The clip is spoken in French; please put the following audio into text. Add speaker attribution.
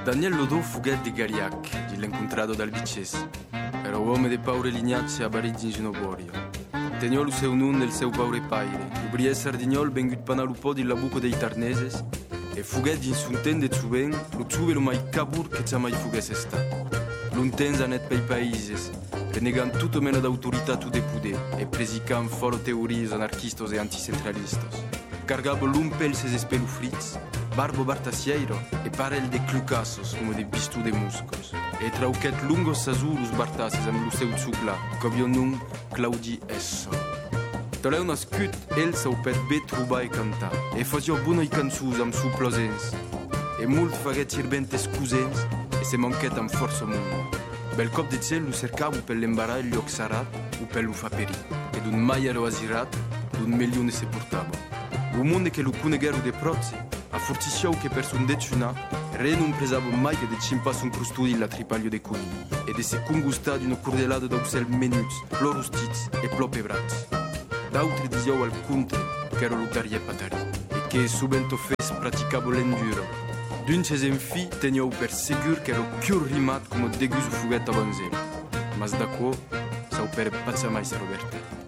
Speaker 1: Daniel Lodò fuguet de Gariac, di l'incontrato dal Vices. Era uomo de paure lignazze a Barigi in Ginoborio. Teniò lu seu nun del seu paure paire. Ubrie sardignol vengut panalupo di labuco dei Tarneses e fuguet in sunten de Zuben, lu Zube lo mai cabur che c'ha mai fughesse sta. L'untenza net pei paises, renegant tutto meno d'autorità tu de pude e presicant foro teories anarchistos e anticentralistos. Cargabo l'un pel ses espelu fritz, barbo bartasieiro e parel de clucassos come de bistu de muscos. E trauchet lungos sasurus bartases am lu seu zucla, cobio nun Claudi Esso. Toleu nascut el sau pet bet ruba e canta, e fazio bunoi canzus am su plosens, e mult faguet cirbente scusens, e se manchet am forso mundo. Bel cop de cel lu cercavu per l'embarà il lloc sarat u per lu fa peri, ed un mai ero asirat, d'un milione se portavo. Un monde che lu cunegheru de prozzi, a forticiau che per sun decuna, re non presavo mai che de cimpas un crustudi la tripaglio de cuni, e de se cungusta di uno curdelado d'auxel menuts, plorustits e plopebrats. D'autri disiau al contre che ero lutari e patari, e che subento fes praticavo l'enduro. D'unces en fi teniau per segur che ero chiur rimat come degus fuguet avanzem, mas da quo sau per pazza mais Roberta.